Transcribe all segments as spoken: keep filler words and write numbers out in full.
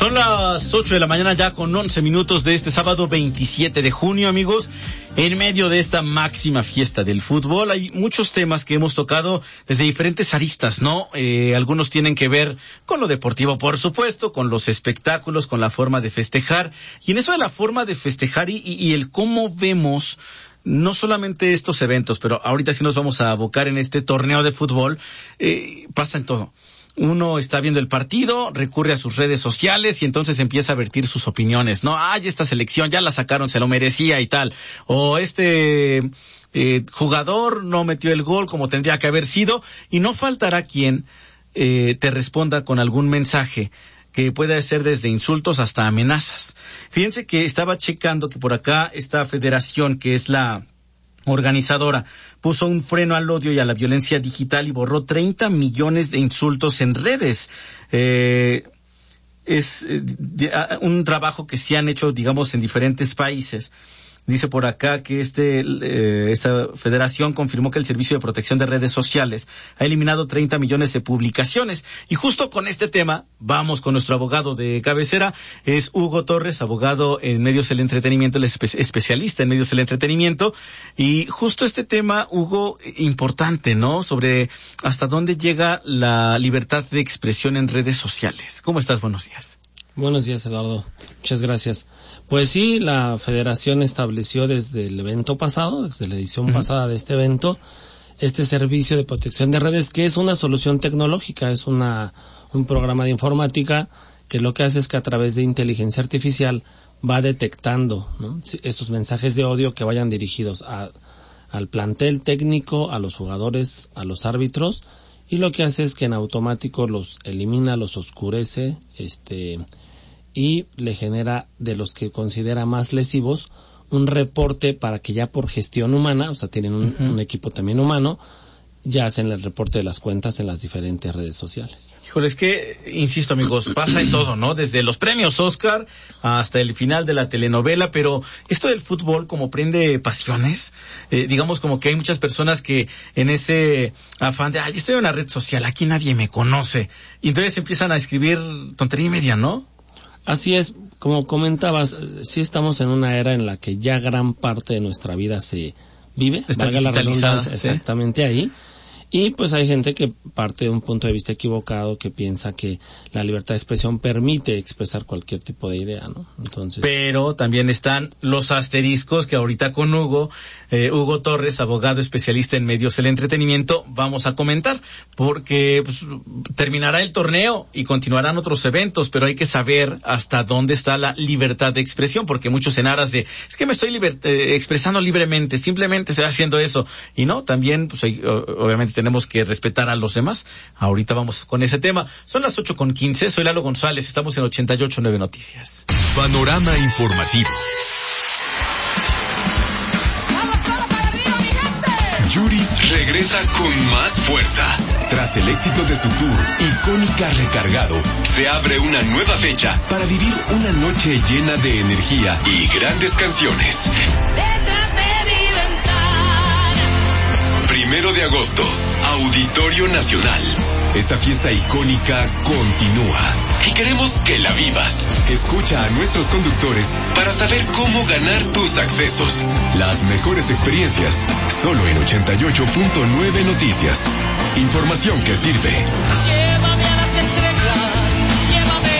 Son las ocho de la mañana ya con once minutos de este sábado veintisiete de junio, amigos. En medio de esta máxima fiesta del fútbol hay muchos temas que hemos tocado desde diferentes aristas, ¿no? Eh, algunos tienen que ver con lo deportivo, por supuesto, con los espectáculos, con la forma de festejar. Y en eso de la forma de festejar y, y, y el cómo vemos no solamente estos eventos, pero ahorita sí nos vamos a abocar en este torneo de fútbol, eh, pasa en todo. Uno está viendo el partido, recurre a sus redes sociales y entonces empieza a vertir sus opiniones, ¿no? Ay, esta selección ya la sacaron, se lo merecía y tal. O este eh, jugador no metió el gol como tendría que haber sido. Y no faltará quien eh, te responda con algún mensaje que puede ser desde insultos hasta amenazas. Fíjense que estaba checando que por acá esta federación, que es la organizadora, puso un freno al odio y a la violencia digital y borró treinta millones de insultos en redes. Eh, es eh, un trabajo que se han hecho, digamos, en diferentes países. Dice por acá que este eh, esta federación confirmó que el Servicio de Protección de Redes Sociales ha eliminado treinta millones de publicaciones. Y justo con este tema vamos con nuestro abogado de cabecera, es Hugo Torres, abogado en medios del entretenimiento, el espe- especialista en medios del entretenimiento. Y justo este tema, Hugo, importante, ¿no? Sobre hasta dónde llega la libertad de expresión en redes sociales. ¿Cómo estás? Buenos días. Buenos días, Eduardo. Muchas gracias. Pues sí, la federación estableció desde el evento pasado, desde la edición uh-huh. pasada de este evento, este servicio de protección de redes, que es una solución tecnológica, es una un programa de informática que lo que hace es que a través de inteligencia artificial va detectando, ¿no?, estos mensajes de odio que vayan dirigidos a, al plantel técnico, a los jugadores, a los árbitros, y lo que hace es que en automático los elimina, los oscurece, este, y le genera de los que considera más lesivos un reporte para que ya por gestión humana, o sea, tienen un, uh-huh. un equipo también humano, ya hacen el reporte de las cuentas en las diferentes redes sociales. Híjole, es que, insisto, amigos, pasa en todo, ¿no? Desde los premios Oscar hasta el final de la telenovela, pero esto del fútbol como prende pasiones, eh, digamos como que hay muchas personas que en ese afán de, ay, estoy en una red social, aquí nadie me conoce, y entonces empiezan a escribir tontería y media, ¿no? Así es, como comentabas, sí estamos en una era en la que ya gran parte de nuestra vida se vive, está valga la redundancia, ¿sí? Exactamente ahí. Y pues hay gente que parte de un punto de vista equivocado, que piensa que la libertad de expresión permite expresar cualquier tipo de idea, ¿no? Entonces. Pero también están los asteriscos que ahorita con Hugo, eh, Hugo Torres, abogado especialista en medios del entretenimiento, vamos a comentar, porque pues, terminará el torneo y continuarán otros eventos, pero hay que saber hasta dónde está la libertad de expresión, porque muchos en aras de, es que me estoy liber- eh, expresando libremente, simplemente estoy haciendo eso, y no, también, pues hay, obviamente tenemos que respetar a los demás. Ahorita vamos con ese tema. Son las ocho con quince, soy Lalo González, estamos en ochenta y ocho punto nueve Noticias. Panorama informativo. Yuri regresa con más fuerza. Tras el éxito de su tour, Icónica Recargado, se abre una nueva fecha para vivir una noche llena de energía y grandes canciones. Detrás de mi ventana. Primero de agosto, Auditorio Nacional. Esta fiesta icónica continúa y queremos que la vivas. Escucha a nuestros conductores para saber cómo ganar tus accesos. Las mejores experiencias, solo en ochenta y ocho punto nueve Noticias. Información que sirve. Llévame a las estrellas, llévame.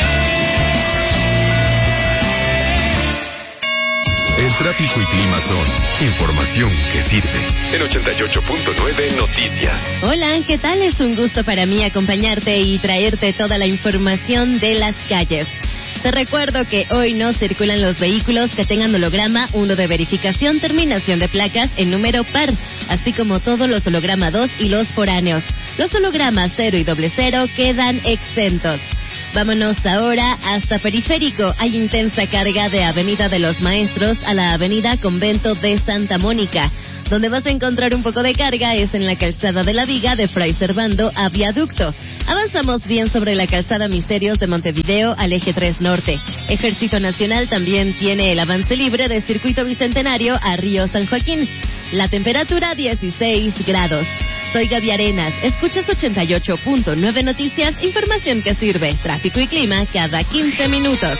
El tráfico y clima son información que sirve. En ochenta y ocho punto nueve Noticias. Hola, ¿qué tal? Es un gusto para mí acompañarte y traerte toda la información de las calles. Te recuerdo que hoy no circulan los vehículos que tengan holograma uno de verificación, terminación de placas en número par, así como todos los holograma dos y los foráneos. Los hologramas cero y doble cero quedan exentos. Vámonos ahora hasta Periférico. Hay intensa carga de Avenida de los Maestros a la Avenida Convento de Santa Mónica. Donde vas a encontrar un poco de carga es en la calzada de la Viga de Fray Servando a Viaducto. Avanzamos bien sobre la calzada Misterios de Montevideo al eje tres Norte. Ejército Nacional también tiene el avance libre de Circuito Bicentenario a Río San Joaquín. La temperatura dieciséis grados. Soy Gaby Arenas. Escuchas ochenta y ocho punto nueve Noticias, información que sirve. Tráfico y clima cada quince minutos.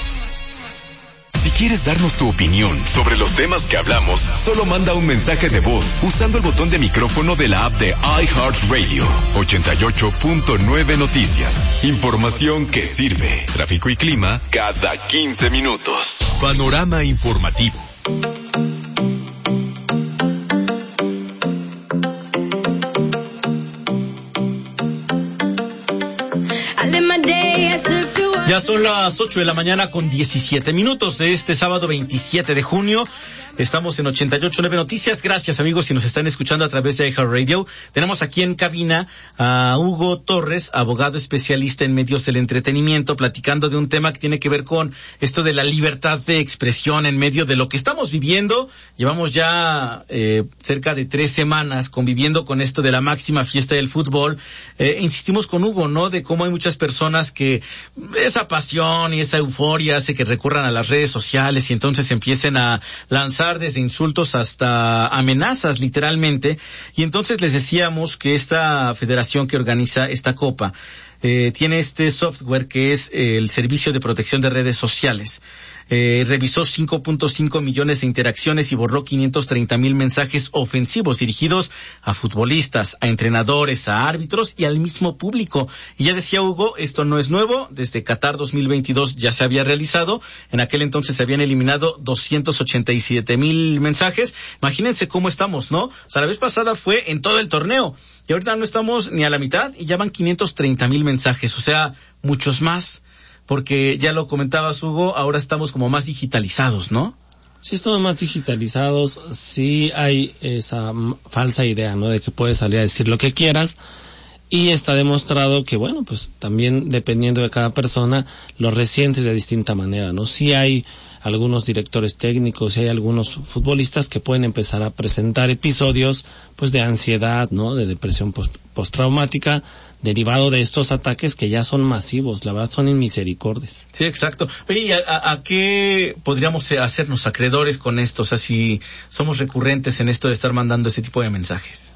Si quieres darnos tu opinión sobre los temas que hablamos, solo manda un mensaje de voz usando el botón de micrófono de la app de iHeartRadio. ochenta y ocho punto nueve Noticias. Información que sirve. Tráfico y clima cada quince minutos. Panorama informativo. Ya son las ocho de la mañana con diecisiete minutos de este sábado veintisiete de junio. Estamos en ochenta y ocho punto nueve Noticias. Gracias, amigos, si nos están escuchando a través de iHeartRadio. Tenemos aquí en cabina a Hugo Torres, abogado especialista en medios del entretenimiento, platicando de un tema que tiene que ver con esto de la libertad de expresión en medio de lo que estamos viviendo. Llevamos ya eh, cerca de tres semanas conviviendo con esto de la máxima fiesta del fútbol. Eh, insistimos con Hugo, ¿no?, de cómo hay muchas personas que esa pasión y esa euforia hace que recurran a las redes sociales y entonces empiecen a lanzar desde insultos hasta amenazas, literalmente. Y entonces les decíamos que esta federación que organiza esta copa eh, tiene este software que es eh, el Servicio de Protección de Redes Sociales. Eh, revisó cinco punto cinco millones de interacciones y borró quinientos treinta mil mensajes ofensivos dirigidos a futbolistas, a entrenadores, a árbitros y al mismo público. Y ya decía Hugo, esto no es nuevo, desde Qatar dos mil veintidós ya se había realizado. En aquel entonces se habían eliminado doscientos ochenta y siete mil mensajes. Imagínense cómo estamos, ¿no? O sea, la vez pasada fue en todo el torneo y ahorita no estamos ni a la mitad y ya van quinientos treinta mil mensajes, o sea, muchos más. Porque ya lo comentabas, Hugo, ahora estamos como más digitalizados, ¿no? Sí, estamos más digitalizados, sí hay esa falsa idea, ¿no?, de que puedes salir a decir lo que quieras, y está demostrado que, bueno, pues también dependiendo de cada persona, lo resientes de distinta manera, ¿no? Sí hay algunos directores técnicos y hay algunos futbolistas que pueden empezar a presentar episodios, pues, de ansiedad, ¿no?, de depresión post postraumática, derivado de estos ataques que ya son masivos, la verdad son inmisericordias. Sí, exacto. Oye, ¿a, a qué podríamos hacernos acreedores con esto? O sea, si somos recurrentes en esto de estar mandando este tipo de mensajes.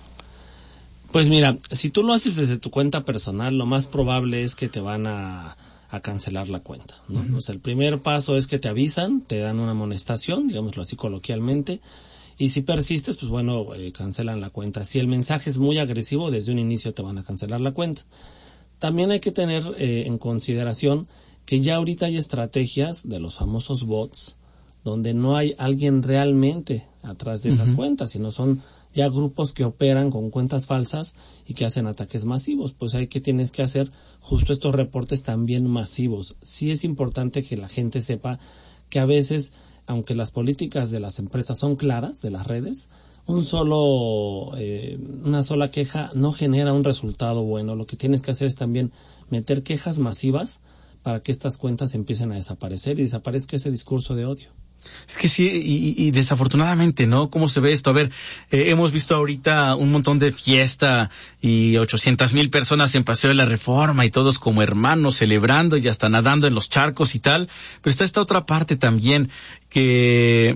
Pues mira, si tú lo haces desde tu cuenta personal, lo más probable es que te van a, a cancelar la cuenta, ¿no? Uh-huh. O sea, el primer paso es que te avisan, te dan una amonestación, digámoslo así coloquialmente, y si persistes, pues bueno, eh, cancelan la cuenta. Si el mensaje es muy agresivo, desde un inicio te van a cancelar la cuenta. También hay que tener eh, en consideración que ya ahorita hay estrategias de los famosos bots, donde no hay alguien realmente atrás de esas uh-huh. cuentas, sino son ya grupos que operan con cuentas falsas y que hacen ataques masivos. Pues hay que tienes que hacer justo estos reportes también masivos. Sí es importante que la gente sepa que a veces, aunque las políticas de las empresas son claras, de las redes, un solo, eh, una sola queja no genera un resultado bueno. Lo que tienes que hacer es también meter quejas masivas para que estas cuentas empiecen a desaparecer y desaparezca ese discurso de odio. Es que sí, y, y desafortunadamente, ¿no? ¿Cómo se ve esto? A ver, eh, hemos visto ahorita un montón de fiesta y ochocientas mil personas en Paseo de la Reforma y todos como hermanos celebrando y hasta nadando en los charcos y tal, pero está esta otra parte también que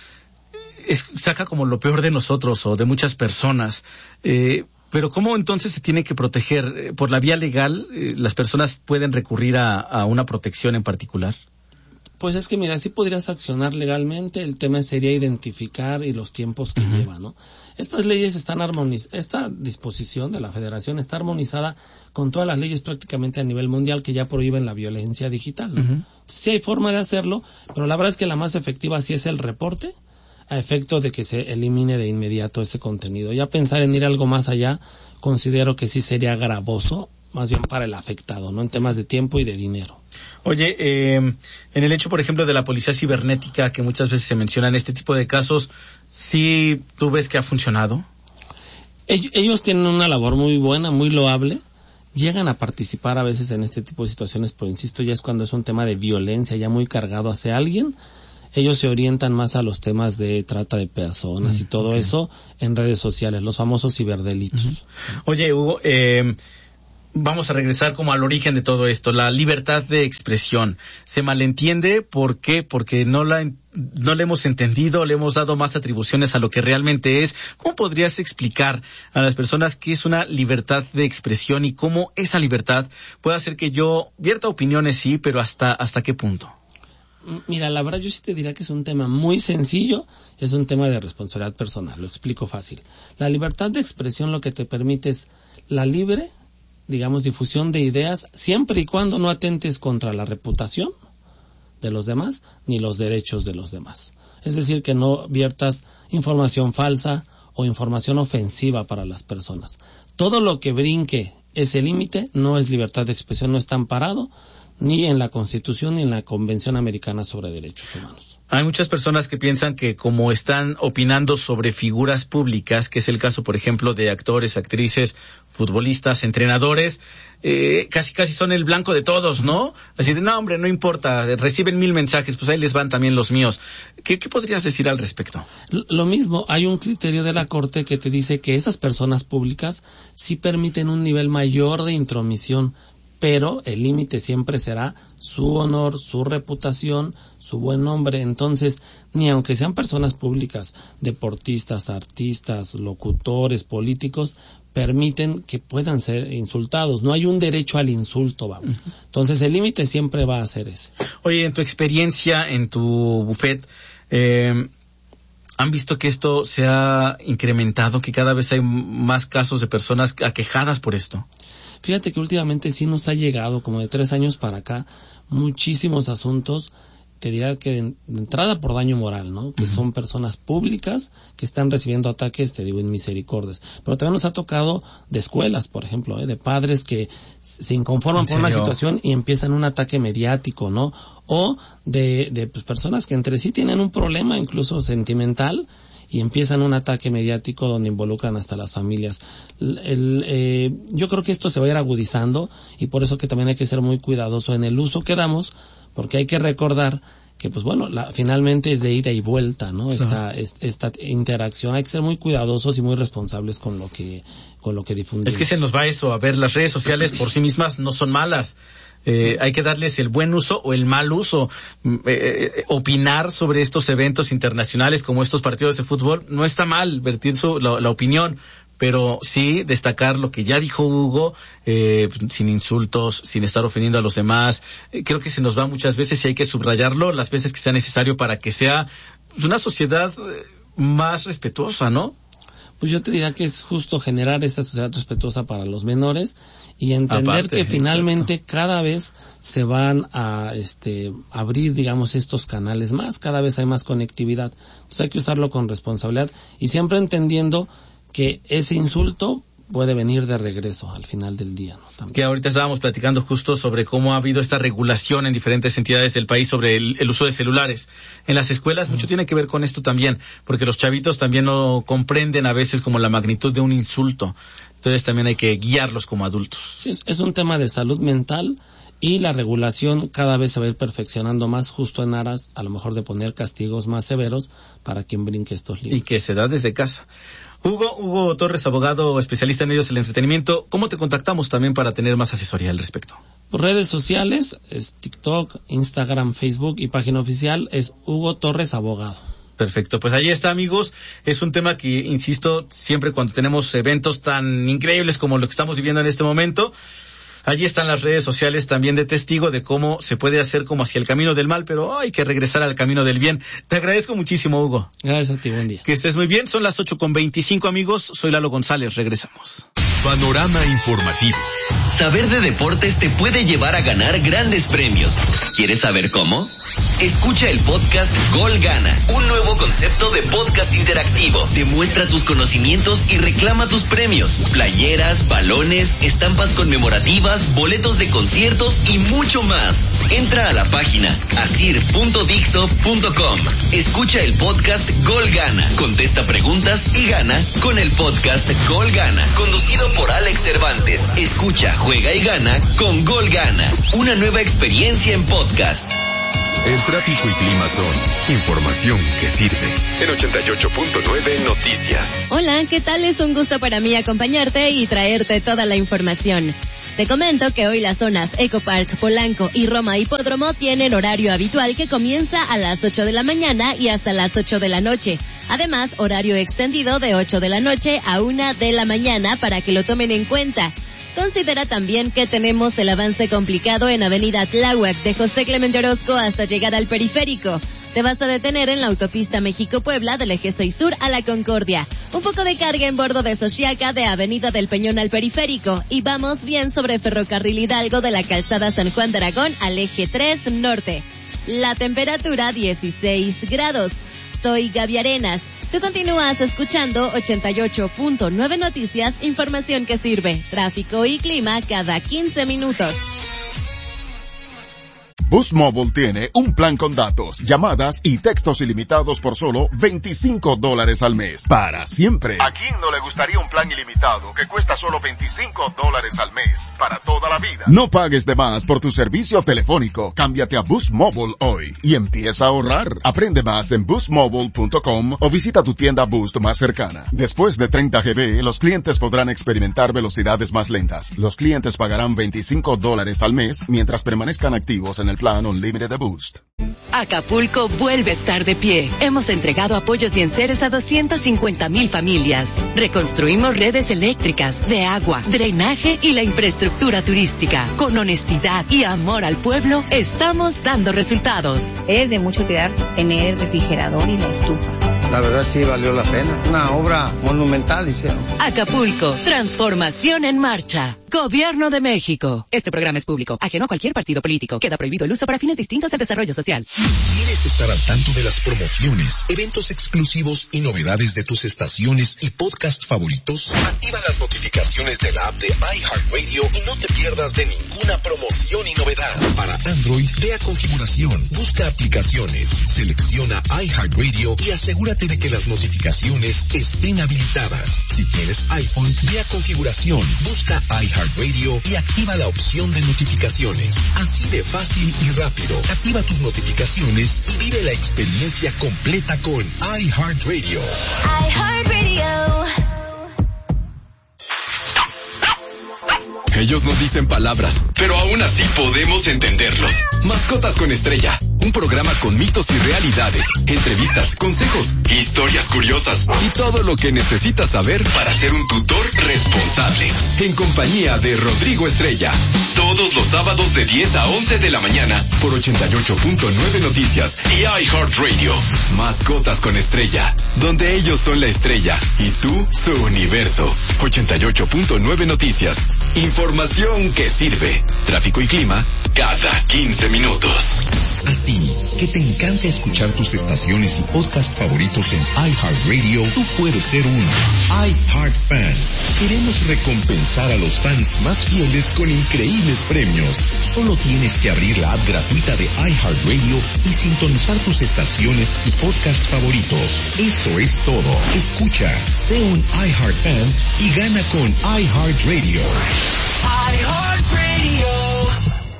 es, saca como lo peor de nosotros o de muchas personas. Eh, pero ¿cómo entonces se tiene que proteger? ¿Por la vía legal eh, las personas pueden recurrir a, a una protección en particular? Pues es que mira, sí podrías accionar legalmente, el tema sería identificar y los tiempos que uh-huh. lleva, ¿no? Estas leyes están armonizadas, esta disposición de la Federación está armonizada con todas las leyes prácticamente a nivel mundial que ya prohíben la violencia digital, ¿no? Uh-huh. Sí hay forma de hacerlo, pero la verdad es que la más efectiva sí es el reporte, a efecto de que se elimine de inmediato ese contenido. Ya pensar en ir algo más allá, considero que sí sería gravoso, más bien para el afectado, ¿no? En temas de tiempo y de dinero. Oye, eh, en el hecho, por ejemplo, de la policía cibernética, que muchas veces se menciona en este tipo de casos, ¿sí tú ves que ha funcionado? Ellos tienen una labor muy buena, muy loable. Llegan a participar a veces en este tipo de situaciones, pero insisto, ya es cuando es un tema de violencia, ya muy cargado hacia alguien. Ellos se orientan más a los temas de trata de personas mm, y todo okay. eso en redes sociales, los famosos ciberdelitos. Uh-huh. Oye, Hugo, eh... vamos a regresar como al origen de todo esto, la libertad de expresión. Se malentiende, ¿por qué? Porque no la no le hemos entendido, le hemos dado más atribuciones a lo que realmente es. ¿Cómo podrías explicar a las personas qué es una libertad de expresión y cómo esa libertad puede hacer que yo vierta opiniones, sí, pero hasta hasta qué punto? Mira, la verdad yo sí te diría que es un tema muy sencillo, es un tema de responsabilidad personal, lo explico fácil. La libertad de expresión lo que te permite es la libre, digamos, difusión de ideas, siempre y cuando no atentes contra la reputación de los demás, ni los derechos de los demás. Es decir, que no viertas información falsa o información ofensiva para las personas. Todo lo que brinque ese límite no es libertad de expresión, no está amparado ni en la Constitución ni en la Convención Americana sobre Derechos Humanos. Hay muchas personas que piensan que como están opinando sobre figuras públicas, que es el caso, por ejemplo, de actores, actrices, futbolistas, entrenadores, eh, casi casi son el blanco de todos, ¿no? Así de, no, hombre, no importa, reciben mil mensajes, pues ahí les van también los míos. ¿Qué, qué podrías decir al respecto? Lo mismo, hay un criterio de la Corte que te dice que esas personas públicas sí permiten un nivel mayor de intromisión, pero el límite siempre será su honor, su reputación, su buen nombre. Entonces, ni aunque sean personas públicas, deportistas, artistas, locutores, políticos, permiten que puedan ser insultados. No hay un derecho al insulto, vamos. Entonces, el límite siempre va a ser ese. Oye, en tu experiencia, en tu buffet, eh, ¿han visto que esto se ha incrementado, que cada vez hay más casos de personas aquejadas por esto? Fíjate que últimamente sí nos ha llegado, como de tres años para acá, muchísimos asuntos, te diría que de, de entrada por daño moral, ¿no? Que uh-huh. son personas públicas que están recibiendo ataques, te digo, inmisericordias. Pero también nos ha tocado de escuelas, por ejemplo, ¿eh? de padres que se inconforman por una situación y empiezan un ataque mediático, ¿no? O de, de pues, personas que entre sí tienen un problema, incluso sentimental, y empiezan un ataque mediático donde involucran hasta las familias. El, el, eh, yo creo que esto se va a ir agudizando y por eso que también hay que ser muy cuidadoso en el uso que damos, porque hay que recordar que, pues bueno, la, finalmente es de ida y vuelta, ¿no? Esta, es, esta interacción, hay que ser muy cuidadosos y muy responsables con lo que, con lo que difundimos. Es que se nos va eso, a ver, las redes sociales por sí mismas no son malas. Eh, hay que darles el buen uso o el mal uso. Eh, eh, opinar sobre estos eventos internacionales como estos partidos de fútbol no está mal, vertir su, la, la opinión, pero sí destacar lo que ya dijo Hugo, eh, sin insultos, sin estar ofendiendo a los demás. Eh, creo que se nos va muchas veces y hay que subrayarlo las veces que sea necesario para que sea una sociedad más respetuosa, ¿no? Pues yo te diría que es justo generar esa sociedad respetuosa para los menores y entender Aparte, que finalmente exacto. cada vez se van a este abrir, digamos, estos canales más, cada vez hay más conectividad. Entonces hay que usarlo con responsabilidad y siempre entendiendo que ese insulto puede venir de regreso al final del día, ¿no? También. Que ahorita estábamos platicando justo sobre cómo ha habido esta regulación en diferentes entidades del país sobre el, el uso de celulares. En las escuelas mm. mucho tiene que ver con esto también, porque los chavitos también no comprenden a veces como la magnitud de un insulto. Entonces también hay que guiarlos como adultos. Sí, es, es un tema de salud mental y la regulación cada vez se va a ir perfeccionando más justo en aras a lo mejor de poner castigos más severos para quien brinque estos límites. Y que se da desde casa. Hugo, Hugo Torres, abogado especialista en medios del entretenimiento, ¿cómo te contactamos también para tener más asesoría al respecto? Redes sociales, es TikTok, Instagram, Facebook y página oficial es Hugo Torres Abogado. Perfecto, pues ahí está, amigos. Es un tema que, insisto, siempre cuando tenemos eventos tan increíbles como lo que estamos viviendo en este momento, allí están las redes sociales también de testigo de cómo se puede hacer como hacia el camino del mal, pero hay que regresar al camino del bien. Te agradezco muchísimo, Hugo. Gracias a ti, buen día. Que estés muy bien, son las ocho con veinticinco, amigos. Soy Lalo González, regresamos. Panorama informativo. Saber de deportes te puede llevar a ganar grandes premios. ¿Quieres saber cómo? Escucha el podcast Gol Gana, un nuevo concepto de podcast interactivo. Demuestra tus conocimientos y reclama tus premios. Playeras, balones, estampas conmemorativas, boletos de conciertos y mucho más. Entra a la página asir punto dixo punto com. Escucha el podcast Gol Gana. Contesta preguntas y gana con el podcast Gol Gana, conducido por Alex Cervantes. Escucha, juega y gana con Gol Gana. Una nueva experiencia en podcast. El tráfico y clima son información que sirve. En ochenta y ocho punto nueve Noticias. Hola, ¿qué tal? Es un gusto para mí acompañarte y traerte toda la información. Te comento que hoy las zonas Ecopark, Polanco y Roma Hipódromo tienen horario habitual que comienza a las ocho de la mañana y hasta las ocho de la noche. Además, horario extendido de ocho de la noche a una de la mañana para que lo tomen en cuenta. Considera también que tenemos el avance complicado en Avenida Tláhuac de José Clemente Orozco hasta llegar al Periférico. Te vas a detener en la autopista México-Puebla del eje seis Sur a la Concordia. Un poco de carga en bordo de Xochiaca de Avenida del Peñón al Periférico. Y vamos bien sobre Ferrocarril Hidalgo de la calzada San Juan de Aragón al eje tres Norte. La temperatura dieciséis grados. Soy Gaby Arenas. Tú continúas escuchando ochenta y ocho punto nueve Noticias, información que sirve. Tráfico y clima cada quince minutos. Boost Mobile tiene un plan con datos, llamadas y textos ilimitados por solo veinticinco dólares al mes. Para siempre. ¿A quién no le gustaría un plan ilimitado que cuesta solo veinticinco dólares al mes? Para toda la vida. No pagues de más por tu servicio telefónico. Cámbiate a Boost Mobile hoy y empieza a ahorrar. Aprende más en boost mobile punto com o visita tu tienda Boost más cercana. Después de treinta gigabytes, los clientes podrán experimentar velocidades más lentas. Los clientes pagarán veinticinco dólares al mes mientras permanezcan activos en el plan Unlimited de Boost. Acapulco vuelve a estar de pie. Hemos entregado apoyos y enseres a doscientas cincuenta mil familias. Reconstruimos redes eléctricas, de agua, drenaje y la infraestructura turística. Con honestidad y amor al pueblo, estamos dando resultados. Es de mucho cuidar tener el refrigerador y la estufa. La verdad sí valió la pena. Una obra monumental hicieron. Acapulco, transformación en marcha. Gobierno de México. Este programa es público, ajeno a cualquier partido político. Queda prohibido el uso para fines distintos al desarrollo social. ¿Quieres estar al tanto de las promociones, eventos exclusivos y novedades de tus estaciones y podcast favoritos? Activa las notificaciones de la app de iHeartRadio y no te pierdas de ninguna promoción y novedad. Para Android, ve a configuración, busca aplicaciones, selecciona iHeartRadio y asegúrate de que las notificaciones estén habilitadas. Si tienes iPhone, ve a configuración, busca iHeartRadio y activa la opción de notificaciones. Así de fácil y rápido. Activa tus notificaciones y vive la experiencia completa con iHeartRadio. iHeartRadio. Ellos nos dicen palabras, pero aún así podemos entenderlos. Mascotas con Estrella, un programa con mitos y realidades, entrevistas, consejos, historias curiosas y todo lo que necesitas saber para ser un tutor responsable. En compañía de Rodrigo Estrella, todos los sábados de diez a once de la mañana por ochenta y ocho punto nueve Noticias y iHeartRadio. Mascotas con Estrella, donde ellos son la estrella y tú su universo. ochenta y ocho punto nueve Noticias. Información que sirve. Tráfico y clima cada quince minutos. A ti, que te encanta escuchar tus estaciones y podcast favoritos en iHeartRadio, tú puedes ser un iHeartFan. Queremos recompensar a los fans más fieles con increíbles premios. Solo tienes que abrir la app gratuita de iHeartRadio y sintonizar tus estaciones y podcast favoritos. Eso es todo. Escucha, sé un iHeartFan y gana con iHeartRadio. iHeartRadio.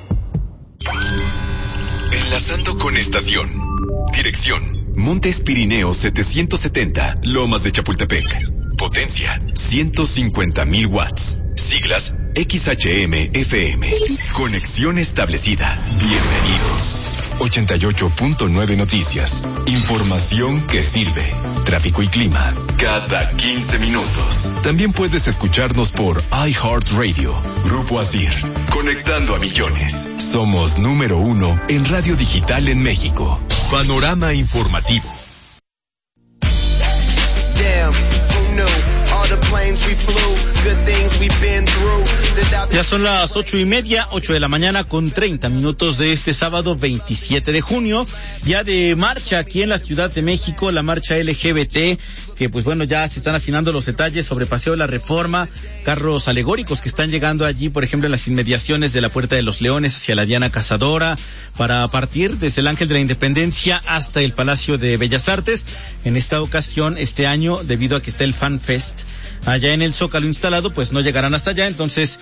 Enlazando con estación. Dirección: Montes Pirineos setecientos setenta, Lomas de Chapultepec. Potencia: ciento cincuenta mil watts. Siglas: X H M F M. Conexión establecida. Bienvenido. ochenta y ocho punto nueve Noticias. Información que sirve. Tráfico y clima cada quince minutos. También puedes escucharnos por iHeartRadio. Grupo Asir. Conectando a millones. Somos número uno en radio digital en México. Panorama informativo. Ya son las ocho y media, ocho de la mañana con treinta minutos de este sábado veintisiete de junio, ya de marcha aquí en la Ciudad de México, la marcha L G B T, que pues bueno, ya se están afinando los detalles sobre Paseo de la Reforma, carros alegóricos que están llegando allí, por ejemplo, en las inmediaciones de la Puerta de los Leones hacia la Diana Cazadora, para partir desde el Ángel de la Independencia hasta el Palacio de Bellas Artes. En esta ocasión, este año, debido a que está el Fan Fest allá en el Zócalo instalado, pues no llegarán hasta allá, entonces será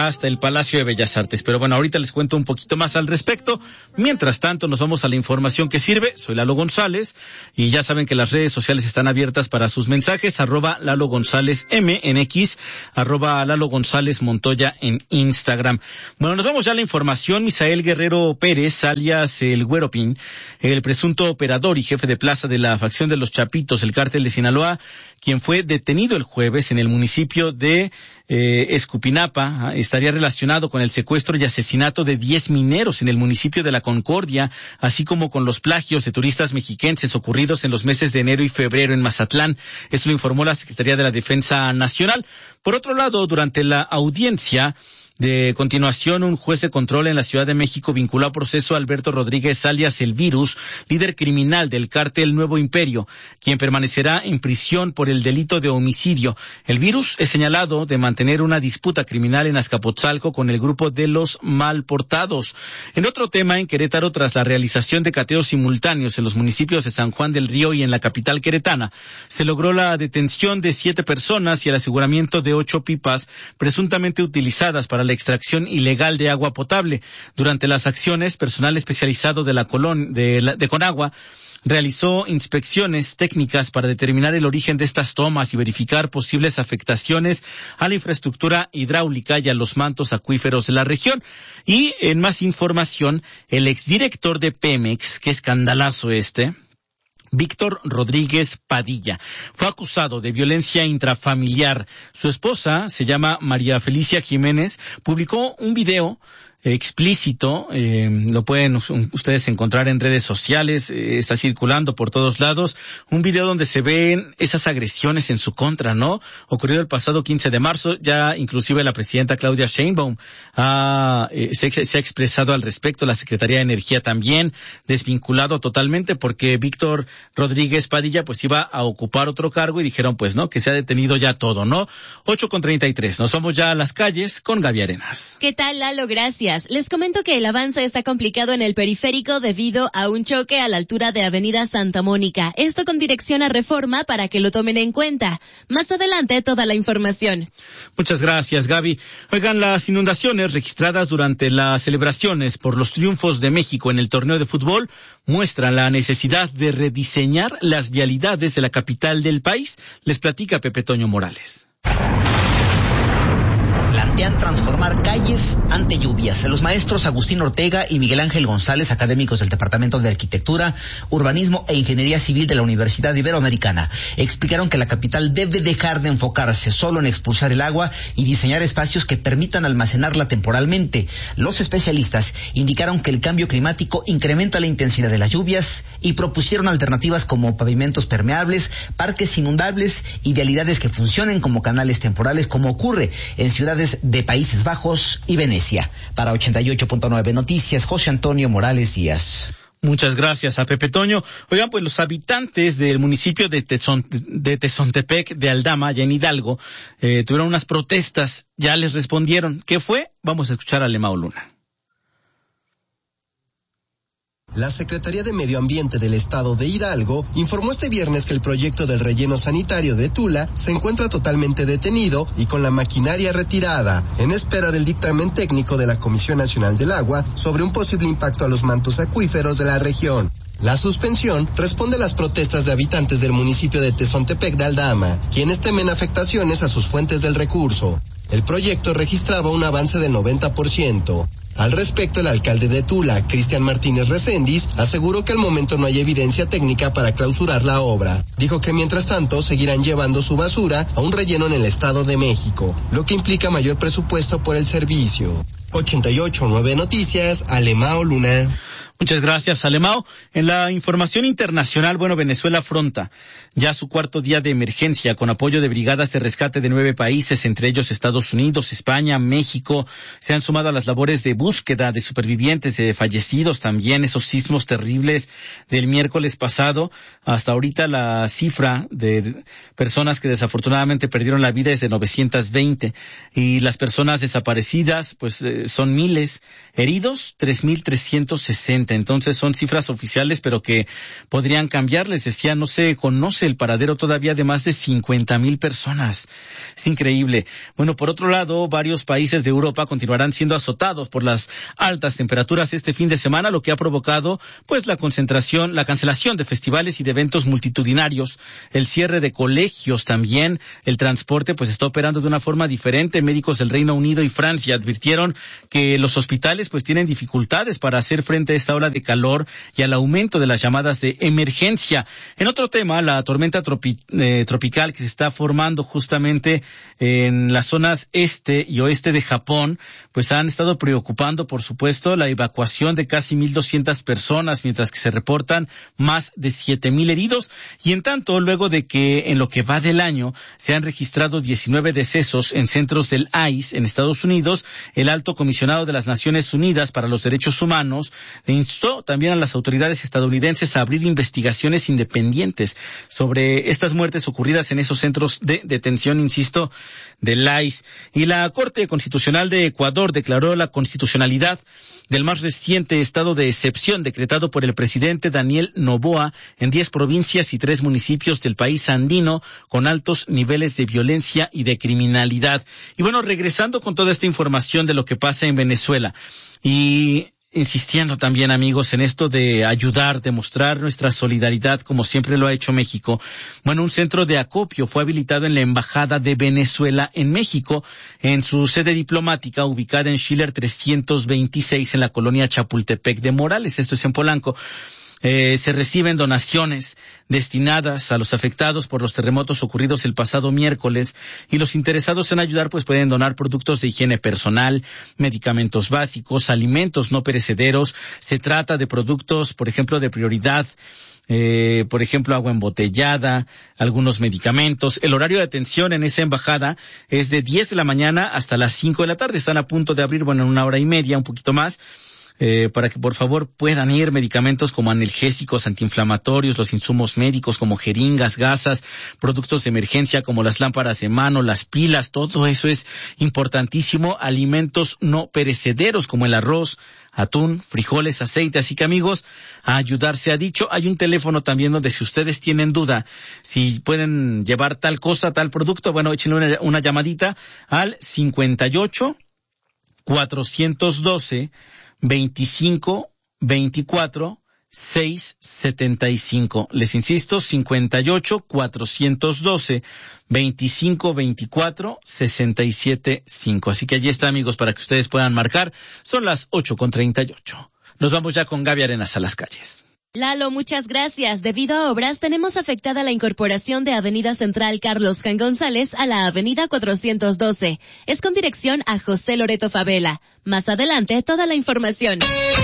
hasta el Palacio de Bellas Artes. Pero bueno, ahorita les cuento un poquito más al respecto. Mientras tanto, nos vamos a la información que sirve. Soy Lalo González y ya saben que las redes sociales están abiertas para sus mensajes. Arroba Lalo González M en X, arroba Lalo González Montoya en Instagram. Bueno, nos vamos ya a la información. Misael Guerrero Pérez, alias el Güeropín, el presunto operador y jefe de plaza de la facción de los Chapitos, el cártel de Sinaloa, quien fue detenido el jueves en el municipio de eh, Escupinapa, estaría relacionado con el secuestro y asesinato de diez mineros en el municipio de La Concordia, así como con los plagios de turistas mexiquenses ocurridos en los meses de enero y febrero en Mazatlán. Esto lo informó la Secretaría de la Defensa Nacional. Por otro lado, durante la audiencia de continuación, un juez de control en la Ciudad de México vinculó a proceso a Alberto Rodríguez alias El Virus, líder criminal del cártel Nuevo Imperio, quien permanecerá en prisión por el delito de homicidio. El Virus es señalado de mantener una disputa criminal en Azcapotzalco con el grupo de los Malportados. En otro tema, en Querétaro, tras la realización de cateos simultáneos en los municipios de San Juan del Río y en la capital queretana, se logró la detención de siete personas y el aseguramiento de ocho pipas presuntamente utilizadas para la extracción ilegal de agua potable. Durante las acciones, personal especializado de la Colón, de, la, de Conagua realizó inspecciones técnicas para determinar el origen de estas tomas y verificar posibles afectaciones a la infraestructura hidráulica y a los mantos acuíferos de la región. Y en más información, el exdirector de Pemex, qué escandalazo este, Víctor Rodríguez Padilla, fue acusado de violencia intrafamiliar. Su esposa, se llama María Felicia Jiménez, publicó un video explícito, eh, lo pueden ustedes encontrar en redes sociales, eh, está circulando por todos lados, un video donde se ven esas agresiones en su contra, ¿no? Ocurrido el pasado quince de marzo, ya inclusive la presidenta Claudia Sheinbaum ha, eh, se, se ha expresado al respecto, la Secretaría de Energía también, desvinculado totalmente porque Víctor Rodríguez Padilla pues iba a ocupar otro cargo y dijeron pues no, que se ha detenido ya todo, ¿no? ocho con treinta y tres, nos vamos ya a las calles con Gaby Arenas. ¿Qué tal, Lalo? Gracias. Les comento que el avance está complicado en el periférico debido a un choque a la altura de Avenida Santa Mónica. Esto con dirección a Reforma para que lo tomen en cuenta. Más adelante toda la información. Muchas gracias, Gaby. Oigan, las inundaciones registradas durante las celebraciones por los triunfos de México en el torneo de fútbol muestran la necesidad de rediseñar las vialidades de la capital del país. Les platica Pepe Toño Morales. Plantean transformar calles ante lluvias. Los maestros Agustín Ortega y Miguel Ángel González, académicos del Departamento de Arquitectura, Urbanismo e Ingeniería Civil de la Universidad Iberoamericana, explicaron que la capital debe dejar de enfocarse solo en expulsar el agua y diseñar espacios que permitan almacenarla temporalmente. Los especialistas indicaron que el cambio climático incrementa la intensidad de las lluvias y propusieron alternativas como pavimentos permeables, parques inundables y vialidades que funcionen como canales temporales, como ocurre en ciudades de Países Bajos y Venecia. Para ochenta y ocho punto nueve Noticias, José Antonio Morales Díaz. Muchas gracias a Pepe Toño. Oigan, pues los habitantes del municipio de, Tezont- de Tezontepec de Aldama, allá en Hidalgo, eh, tuvieron unas protestas. Ya les respondieron. ¿Qué fue? Vamos a escuchar a Lemao Luna. La Secretaría de Medio Ambiente del Estado de Hidalgo informó este viernes que el proyecto del relleno sanitario de Tula se encuentra totalmente detenido y con la maquinaria retirada, en espera del dictamen técnico de la Comisión Nacional del Agua sobre un posible impacto a los mantos acuíferos de la región. La suspensión responde a las protestas de habitantes del municipio de Tezontepec de Aldama, quienes temen afectaciones a sus fuentes del recurso. El proyecto registraba un avance del noventa por ciento. Al respecto, el alcalde de Tula, Cristian Martínez Recendis, aseguró que al momento no hay evidencia técnica para clausurar la obra. Dijo que mientras tanto seguirán llevando su basura a un relleno en el Estado de México, lo que implica mayor presupuesto por el servicio. ochenta y ocho punto nueve Noticias, Alemao Luna. Muchas gracias, Alemao. En la información internacional, bueno, Venezuela afronta ya su cuarto día de emergencia con apoyo de brigadas de rescate de nueve países, entre ellos Estados Unidos, España, México. Se han sumado a las labores de búsqueda de supervivientes, de fallecidos también, esos sismos terribles del miércoles pasado. Hasta ahorita la cifra de personas que desafortunadamente perdieron la vida es de novecientas veinte y las personas desaparecidas pues eh, son miles, heridos tres mil trescientos sesenta. cincuenta. Entonces son cifras oficiales, pero que podrían cambiar. Les decía, no se conoce el paradero todavía de más de cincuenta mil personas. Es increíble. Bueno, por otro lado, varios países de Europa continuarán siendo azotados por las altas temperaturas este fin de semana, lo que ha provocado pues la concentración, la cancelación de festivales y de eventos multitudinarios, el cierre de colegios también. El transporte pues está operando de una forma diferente. Médicos del Reino Unido y Francia advirtieron que los hospitales pues tienen dificultades para hacer frente a esta ola de calor y al aumento de las llamadas de emergencia. En otro tema, la tormenta tropi, eh, tropical que se está formando justamente en las zonas este y oeste de Japón, pues han estado preocupando, por supuesto, la evacuación de casi mil doscientas personas, mientras que se reportan más de siete mil heridos. Y en tanto, luego de que en lo que va del año se han registrado diecinueve decesos en centros del I C E en Estados Unidos, el alto comisionado de las Naciones Unidas para los Derechos Humanos instó también a las autoridades estadounidenses a abrir investigaciones independientes sobre estas muertes ocurridas en esos centros de detención, insisto, del I C E. Y la Corte Constitucional de Ecuador declaró la constitucionalidad del más reciente estado de excepción decretado por el presidente Daniel Noboa en diez provincias y tres municipios del país andino con altos niveles de violencia y de criminalidad. Y bueno, regresando con toda esta información de lo que pasa en Venezuela y insistiendo también, amigos, en esto de ayudar, de mostrar nuestra solidaridad, como siempre lo ha hecho México. Bueno, un centro de acopio fue habilitado en la Embajada de Venezuela en México, en su sede diplomática, ubicada en Schiller trescientos veintiséis, en la colonia Chapultepec de Morales. Esto es en Polanco. Eh, se reciben donaciones destinadas a los afectados por los terremotos ocurridos el pasado miércoles, y los interesados en ayudar pues pueden donar productos de higiene personal, medicamentos básicos, alimentos no perecederos. Se trata de productos, por ejemplo, de prioridad, eh, por ejemplo, agua embotellada, algunos medicamentos. El horario de atención en esa embajada es de diez de la mañana hasta las cinco de la tarde. Están a punto de abrir, bueno, en una hora y media, un poquito más. Eh, para que por favor puedan ir medicamentos como analgésicos, antiinflamatorios, los insumos médicos como jeringas, gasas, productos de emergencia como las lámparas de mano, las pilas, todo eso es importantísimo. Alimentos no perecederos como el arroz, atún, frijoles, aceite. Así que, amigos, a ayudar se ha dicho. Hay un teléfono también donde, si ustedes tienen duda si pueden llevar tal cosa, tal producto, bueno, échenle una, una llamadita al cincuenta y ocho, cuatrocientos doce, veinticinco, veinticuatro, seiscientos setenta y cinco. Les insisto, cincuenta y ocho, cuatrocientos doce, veinticinco, veinticuatro, sesenta y siete, cinco. Así que allí está, amigos, para que ustedes puedan marcar. Son las ocho con treinta y ocho. Nos vamos ya con Gaby Arenas a las calles. Lalo, muchas gracias. Debido a obras, tenemos afectada la incorporación de Avenida Central Carlos Jan González a la Avenida cuatrocientos doce. Es con dirección a José Loreto Favela. Más adelante, toda la información.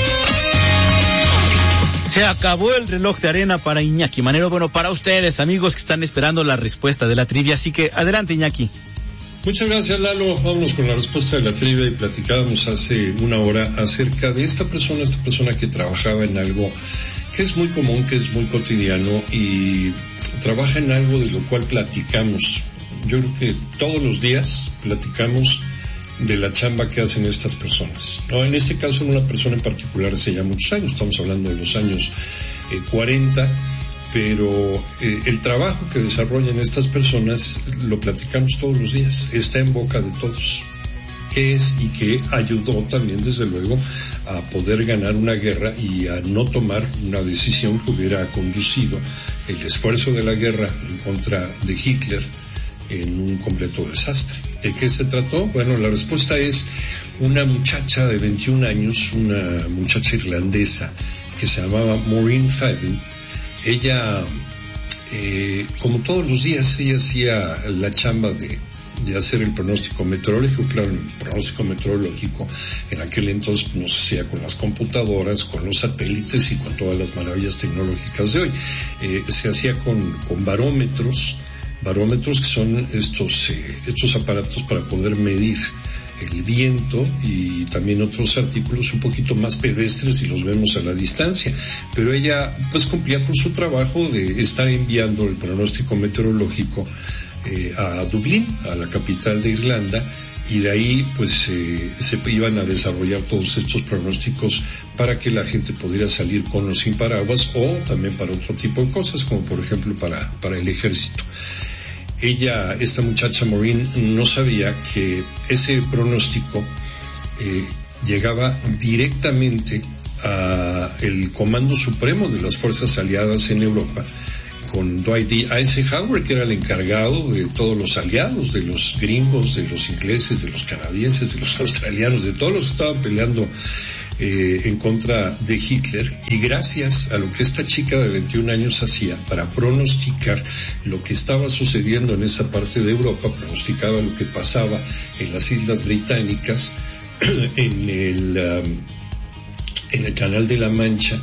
Se acabó el reloj de arena para Iñaki Manero. Bueno, para ustedes, amigos, que están esperando la respuesta de la trivia. Así que, adelante, Iñaki. Muchas gracias, Lalo. Vámonos con la respuesta de la trivia. Y platicábamos hace una hora acerca de esta persona, esta persona que trabajaba en algo que es muy común, que es muy cotidiano, y trabaja en algo de lo cual platicamos. Yo creo que todos los días platicamos de la chamba que hacen estas personas. No, en este caso, una persona en particular hace ya muchos años, estamos hablando de los años eh, cuarenta, pero eh, el trabajo que desarrollan estas personas lo platicamos todos los días, está en boca de todos. ¿Qué es? Y que ayudó también, desde luego, a poder ganar una guerra y a no tomar una decisión que hubiera conducido el esfuerzo de la guerra en contra de Hitler en un completo desastre. ¿De qué se trató? Bueno, la respuesta es una muchacha de veintiún años, una muchacha irlandesa que se llamaba Maureen Fadden. Ella, eh, como todos los días, ella hacía la chamba de de hacer el pronóstico meteorológico. Claro, el pronóstico meteorológico en aquel entonces no se hacía con las computadoras, con los satélites y con todas las maravillas tecnológicas de hoy. Eh, se hacía con, con barómetros, barómetros que son estos, eh, estos aparatos para poder medir el viento, y también otros artículos un poquito más pedestres y los vemos a la distancia. Pero ella pues cumplía con su trabajo de estar enviando el pronóstico meteorológico eh, a Dublín, a la capital de Irlanda, y de ahí pues eh, se iban a desarrollar todos estos pronósticos para que la gente pudiera salir con o sin paraguas, o también para otro tipo de cosas, como por ejemplo para, para el ejército. Ella, esta muchacha Maureen, no sabía que ese pronóstico eh, llegaba directamente a el Comando Supremo de las Fuerzas Aliadas en Europa, con Dwight D. Eisenhower, que era el encargado de todos los aliados, de los gringos, de los ingleses, de los canadienses, de los australianos, de todos los que estaban peleando eh, en contra de Hitler. Y gracias a lo que esta chica de veintiún años hacía para pronosticar lo que estaba sucediendo en esa parte de Europa, pronosticaba lo que pasaba en las Islas Británicas, en el, um, en el Canal de la Mancha,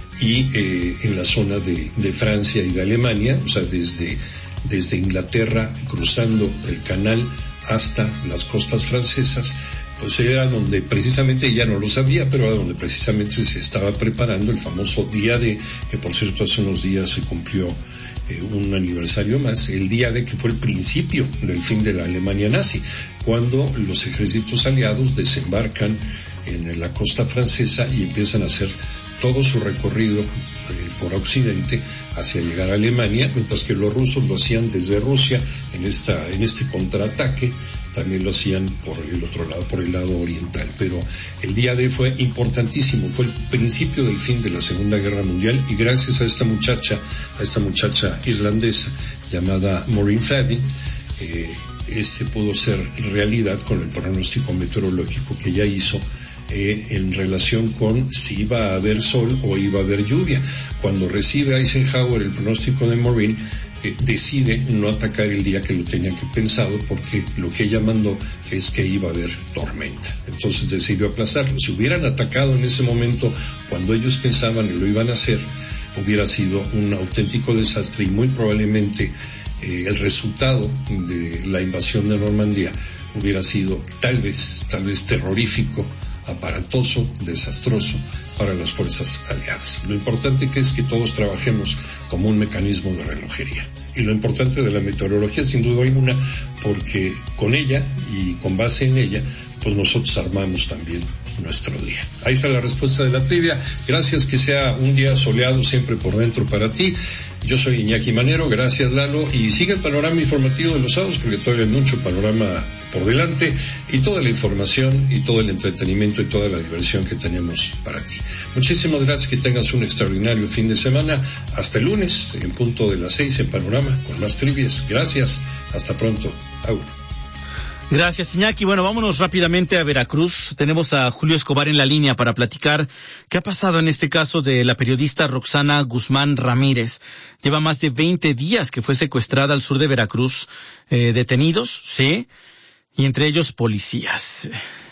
y eh, en la zona de, de Francia y de Alemania, o sea, desde, desde Inglaterra, cruzando el canal hasta las costas francesas, pues era donde precisamente, ella no lo sabía, pero era donde precisamente se estaba preparando el famoso día de, que por cierto hace unos días se cumplió eh, un aniversario más, el día de que fue el principio del fin de la Alemania nazi, cuando los ejércitos aliados desembarcan en la costa francesa y empiezan a hacer todo su recorrido eh, por occidente hacia llegar a Alemania, mientras que los rusos lo hacían desde Rusia en esta en este contraataque, también lo hacían por el otro lado, por el lado oriental. Pero el día de fue importantísimo, fue el principio del fin de la Segunda Guerra Mundial, y gracias a esta muchacha, a esta muchacha irlandesa llamada Maureen Fadden, eh, ese pudo ser realidad con el pronóstico meteorológico que ella hizo Eh, en relación con si iba a haber sol o iba a haber lluvia. Cuando recibe Eisenhower el pronóstico de Maureen, eh, decide no atacar el día que lo tenía que pensado, porque lo que ella mandó es que iba a haber tormenta. Entonces decidió aplazarlo. Si hubieran atacado en ese momento cuando ellos pensaban que lo iban a hacer, hubiera sido un auténtico desastre, y muy probablemente eh, el resultado de la invasión de Normandía hubiera sido tal vez, tal vez terrorífico, aparatoso, desastroso para las fuerzas aliadas. Lo importante que es que todos trabajemos como un mecanismo de relojería. Y lo importante de la meteorología, sin duda alguna, porque con ella y con base en ella, pues nosotros armamos también nuestro día. Ahí está la respuesta de la trivia. Gracias, que sea un día soleado siempre por dentro para ti. Yo soy Iñaki Manero, gracias Lalo, y sigue el panorama informativo de los sábados, porque todavía hay mucho panorama por delante, y toda la información y todo el entretenimiento y toda la diversión que tenemos para ti. Muchísimas gracias, que tengas un extraordinario fin de semana. Hasta el lunes, en punto de las seis en Panorama, con más trivias. Gracias, hasta pronto. Agur. Gracias, Iñaki. Bueno, vámonos rápidamente a Veracruz. Tenemos a Julio Escobar en la línea para platicar qué ha pasado en este caso de la periodista Roxana Guzmán Ramírez. Lleva más de veinte días que fue secuestrada al sur de Veracruz. Eh, detenidos, sí, y entre ellos policías.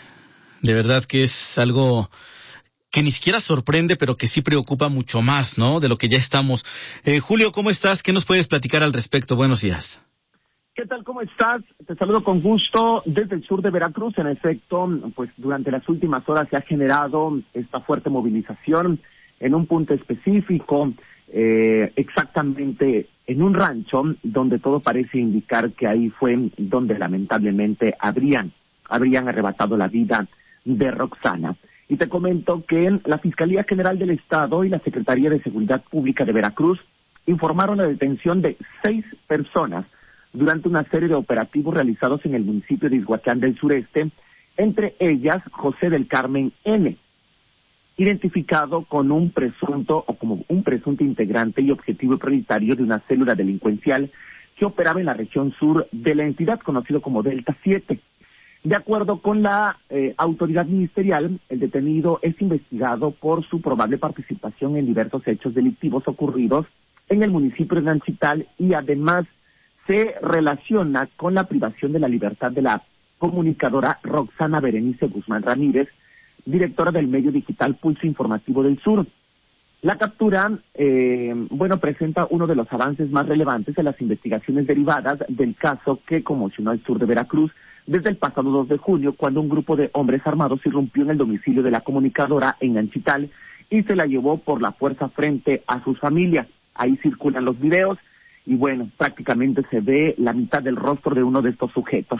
De verdad que es algo que ni siquiera sorprende, pero que sí preocupa mucho más, ¿no?, de lo que ya estamos. Eh, Julio, ¿cómo estás? ¿Qué nos puedes platicar al respecto? Buenos días. ¿Qué tal? ¿Cómo estás? Te saludo con gusto desde el sur de Veracruz. En efecto, pues durante las últimas horas se ha generado esta fuerte movilización en un punto específico, eh, exactamente en un rancho, donde todo parece indicar que ahí fue donde lamentablemente habrían, habrían arrebatado la vida de Roxana. Y te comento que la Fiscalía General del Estado y la Secretaría de Seguridad Pública de Veracruz informaron la detención de seis personas durante una serie de operativos realizados en el municipio de Izhuacán del Sureste, entre ellas José del Carmen N., identificado con un presunto o como un presunto integrante y objetivo prioritario de una célula delincuencial que operaba en la región sur de la entidad, conocido como Delta siete. De acuerdo con la eh, autoridad ministerial, el detenido es investigado por su probable participación en diversos hechos delictivos ocurridos en el municipio de Nanchital, y además se relaciona con la privación de la libertad de la comunicadora Roxana Berenice Guzmán Ramírez, directora del medio digital Pulso Informativo del Sur. La captura, eh, bueno, presenta uno de los avances más relevantes de las investigaciones derivadas del caso que conmocionó al sur de Veracruz desde el pasado dos de junio, cuando un grupo de hombres armados irrumpió en el domicilio de la comunicadora en Nanchital y se la llevó por la fuerza frente a sus familias. Ahí circulan los videos y bueno, prácticamente se ve la mitad del rostro de uno de estos sujetos.